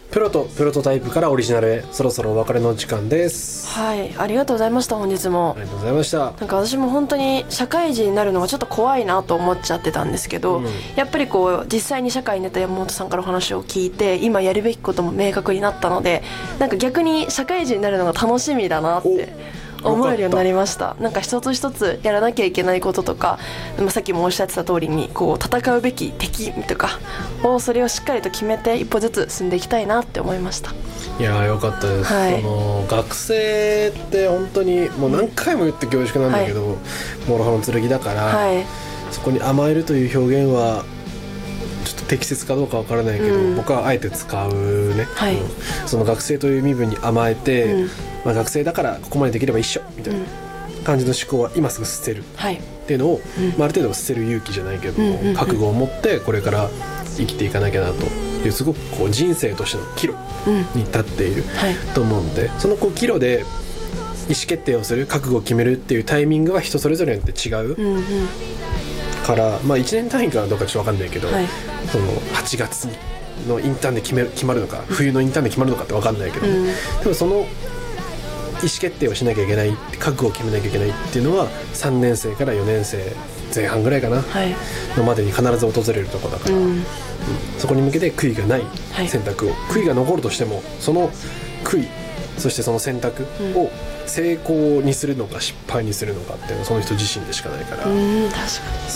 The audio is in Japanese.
プロとプロトタイプからオリジナルへ、そろそろお別れの時間です。 はい、ありがとうございました。本日もありがとうございました。 なんか私も本当に社会人になるのがちょっと怖いなと思っちゃってたんですけど、やっぱりこう実際に社会に出た山本さんからお話を聞いて、今やるべきことも明確になったので、なんか逆に社会人になるのが楽しみだなって思えるようになりました。なんか一つ一つやらなきゃいけないこととか、さっきもおっしゃってた通りにこう戦うべき敵とかを、それをしっかりと決めて一歩ずつ進んでいきたいなって思いました。 いやーよかったです、 はい、 学生って本当にもう何回も言って恐縮なんだけど、諸刃の剣だから、はい、そこに甘えるという表現はちょっと適切かどうかわからないけど、僕はあえて使うね、はい、その学生という身分に甘えて、学生だからここまでできれば一緒みたいな感じの思考は今すぐ捨てるっていうのを、ある程度捨てる勇気じゃないけども、覚悟を持ってこれから生きていかなきゃなという、すごくこう人生としての岐路に立っていると思うんで、そのこう岐路で意思決定をする、覚悟を決めるっていうタイミングは人それぞれによって違うから、1年単位かどうかちょっと分かんないけど、その8月のインターンで決まるのか、冬のインターンで決まるのかって分かんないけど、でもその意思決定をしなきゃいけない、覚悟を決めなきゃいけないっていうのは3年生から4年生前半ぐらいかな、のまでに必ず訪れるとこだから、そこに向けて悔いがない選択を、悔いが残るとしてもその悔い、そしてその選択を成功にするのか失敗にするのかっていうのはその人自身でしかないから、 確かに